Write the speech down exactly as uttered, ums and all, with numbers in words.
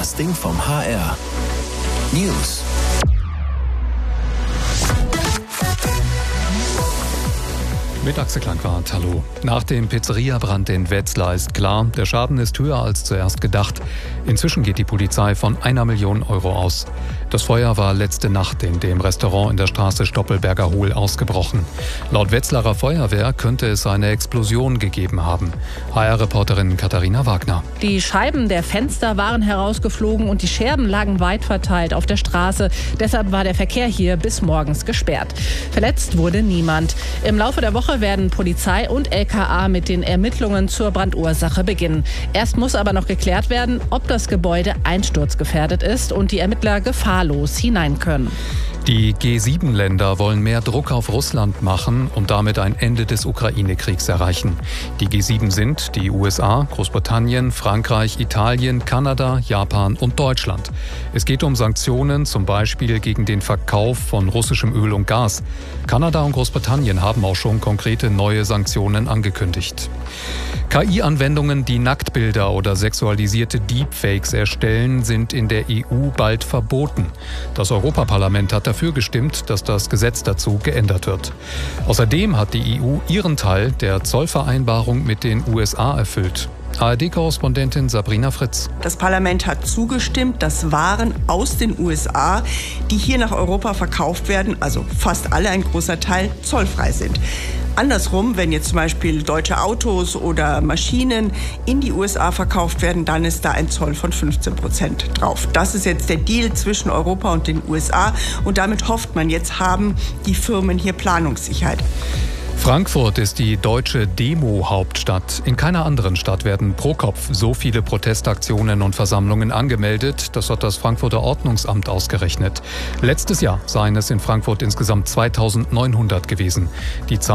Das Ding vom H R. News. Mit Axel Klangwart, hallo. Nach dem Pizzeria-Brand in Wetzlar ist klar, der Schaden ist höher als zuerst gedacht. Inzwischen geht die Polizei von einer Million Euro aus. Das Feuer war letzte Nacht in dem Restaurant in der Straße Stoppelberger Hohl ausgebrochen. Laut Wetzlarer Feuerwehr könnte es eine Explosion gegeben haben. H R-Reporterin Katharina Wagner. Die Scheiben der Fenster waren herausgeflogen und die Scherben lagen weit verteilt auf der Straße. Deshalb war der Verkehr hier bis morgens gesperrt. Verletzt wurde niemand. Im Laufe der Woche werden Polizei und L K A mit den Ermittlungen zur Brandursache beginnen. Erst muss aber noch geklärt werden, ob das Gebäude einsturzgefährdet ist und die Ermittler gefahrlos hinein können. Die G sieben Länder wollen mehr Druck auf Russland machen und damit ein Ende des Ukraine-Kriegs erreichen. Die G sieben sind die U S A, Großbritannien, Frankreich, Italien, Kanada, Japan und Deutschland. Es geht um Sanktionen, zum Beispiel gegen den Verkauf von russischem Öl und Gas. Kanada und Großbritannien haben auch schon konkrete neue Sanktionen angekündigt. K I-Anwendungen, die Nacktbilder oder sexualisierte Deepfakes erstellen, sind in der E U bald verboten. Das Europaparlament hat dafür gestimmt, dass das Gesetz dazu geändert wird. Außerdem hat die E U ihren Teil der Zollvereinbarung mit den U S A erfüllt. A R D-Korrespondentin Sabrina Fritz. Das Parlament hat zugestimmt, dass Waren aus den U S A, die hier nach Europa verkauft werden, also fast alle, ein großer Teil, zollfrei sind. Andersrum, wenn jetzt zum Beispiel deutsche Autos oder Maschinen in die U S A verkauft werden, dann ist da ein Zoll von fünfzehn Prozent drauf. Das ist jetzt der Deal zwischen Europa und den U S A und damit hofft man, jetzt haben die Firmen hier Planungssicherheit. Frankfurt ist die deutsche Demo-Hauptstadt. In keiner anderen Stadt werden pro Kopf so viele Protestaktionen und Versammlungen angemeldet. Das hat das Frankfurter Ordnungsamt ausgerechnet. Letztes Jahr seien es in Frankfurt insgesamt zweitausendneunhundert gewesen. Die Zahl